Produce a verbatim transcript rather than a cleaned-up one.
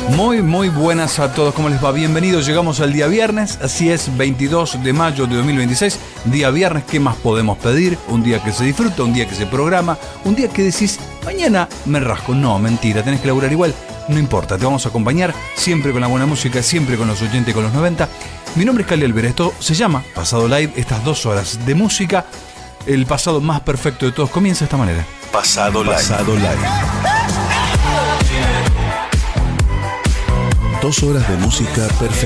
Muy, muy buenas a todos, ¿cómo les va? Bienvenidos, llegamos al día viernes, así es, veintidós de mayo de dos mil veintiséis, día viernes, ¿qué más podemos pedir? Un día que se disfruta, un día que se programa, un día que decís, mañana me rasco. No, mentira, tenés que laburar igual, no importa, te vamos a acompañar siempre con la buena música, siempre con los ochenta y con los noventa. Mi nombre es Cali Alberto, esto se llama Pasado Live, estas dos horas de música, el pasado más perfecto de todos comienza de esta manera. Pasado Live. Pasado Live. Dos horas de música perfecta.